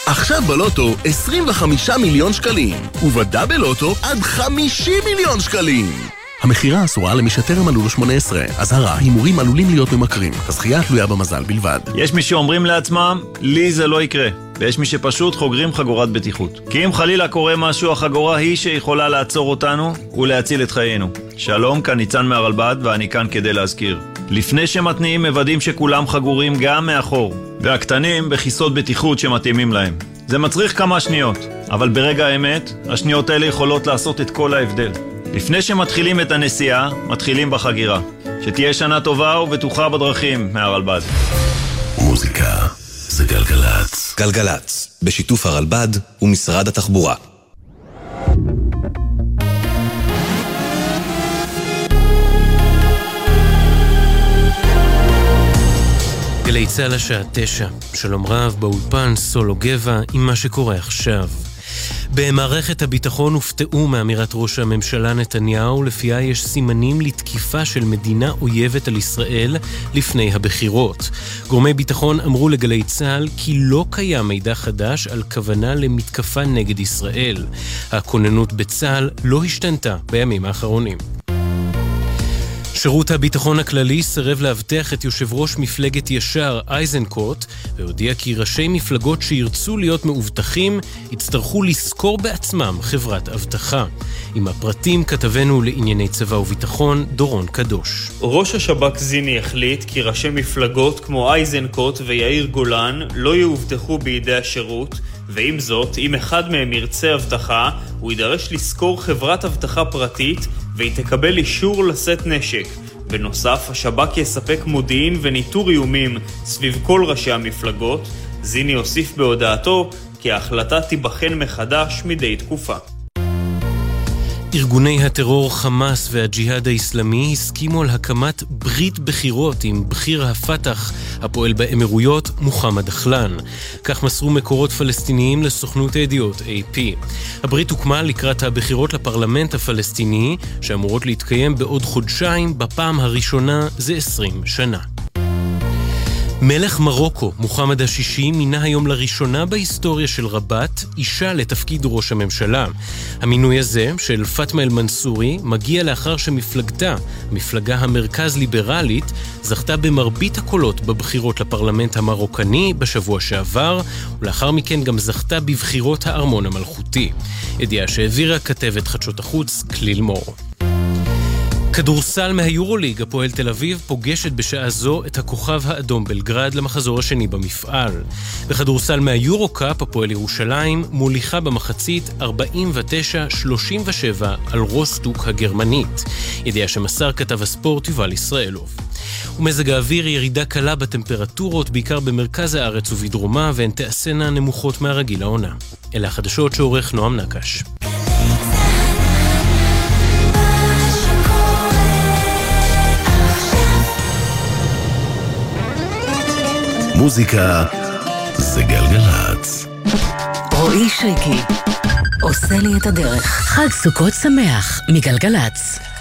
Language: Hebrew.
עכשיו בלוטו 25 מיליון שקלים, ובדאבל לוטו עד 50 מיליון שקלים. המחירה אסורה למי שטרם מלאו לו 18. אזהרה, הימורים עלולים להיות ממכרים. הזכייה תלויה במזל בלבד. יש מי שאומרים לעצמם, לי זה לא יקרה. ויש מי שפשוט חוגרים חגורת בטיחות. כי אם חלילה קורה משהו, החגורה היא שיכולה לעצור אותנו ולהציל את חיינו. שלום, כאן ניצן מהרלב"ד, ואני כאן כדי להזכיר. לפני שמתניעים מוודאים שכולם חגורים גם מאחור, והקטנים בכיסות בטיחות שמתאימים להם. זה מצריך כמה שניות, אבל ברגע האמת, השניות האלה יכולות לעשות את כל ההבדל. לפני שמתחילים את הנסיעה, מתחילים בחגירה. שתהיה שנה טובה ובטוחה בדרכים מהרלב"ד. מוזיקה זה גלגלץ. גלגלץ, בשיתוף הרלב"ד ומשרד התחבורה. גלי צה"ל השעה 9. שלום רב, באולפן סולו גבע עם מה שקורה עכשיו. במערכת הביטחון הופתעו מאמירת ראש הממשלה נתניהו, לפיה יש סימנים לתקיפה של מדינה אויבת על ישראל לפני הבחירות. גורמי ביטחון אמרו לגלי צה"ל כי לא קיים מידע חדש על כוונה למתקפה נגד ישראל. הכוננות בצה"ל לא השתנתה בימים האחרונים. שירות הביטחון הכללי סירב להבטיח את יושב ראש מפלגת ישר איזנקוט, והודיע כי ראשי מפלגות שירצו להיות מאובטחים יצטרכו לזכור בעצמם חברת אבטחה. עם הפרטים כתבנו לענייני צבא וביטחון דורון קדוש. ראש השב"כ זיני החליט כי ראשי מפלגות כמו איזנקוט ויאיר גולן לא יאובטחו בידי השירות, ועם זאת, אם אחד מהם ירצה אבטחה, הוא יידרש לזכור חברת אבטחה פרטית והיא תקבל אישור לשאת נשק. בנוסף, השב"כ יספק מודיעין וניטור איומים סביב כל ראשי המפלגות. זיני הוסיף בהודעתו כי ההחלטה תיבחן מחדש מדי תקופה. ארגוני הטרור חמאס והג'יהאד האסלאמי הסכימו על הקמת ברית בחירות עם בכיר הפתח הפועל באמירויות מוחמד אחלן. כך מסרו מקורות פלסטיניים לסוכנות הידיעות AP. הברית הוקמה לקראת הבחירות לפרלמנט הפלסטיני שאמורות להתקיים בעוד חודשיים, בפעם הראשונה זה 20 שנה. מלך מרוקו, מוחמד השישי, מינה היום לראשונה בהיסטוריה של רבת אישה לתפקיד ראש הממשלה. המינוי הזה של פאטמה אל-מנסורי מגיע לאחר שמפלגתה, מפלגה המרכז ליברלית, זכתה במרבית הקולות בבחירות לפרלמנט המרוקני בשבוע שעבר, ולאחר מכן גם זכתה בבחירות הארמון המלכותי. ידיעה שהעבירה כתבת חדשות החוץ כליל מור. כדורסל מהיורוליג, הפועל תל אביב פוגשת בשעה זו את הכוכב האדום בלגרד למחזור השני במפעל. בכדורסל מהיורוקאפ, הפועל ירושלים מוליכה במחצית 49-37 על רוסטוק הגרמנית. ידיעה שמסר כתב הספורט יובל ישראלוב. ומזג האוויר, ירידה קלה בטמפרטורות, בעיקר במרכז הארץ ובדרומה, והן תעשנה נמוכות מהרגיל העונה. אלה החדשות שעורך נועם נקש. מוזיקה זה גלגלץ. רועי שריקי עושה לי את הדרך. חג סוכות שמח מגלגלץ.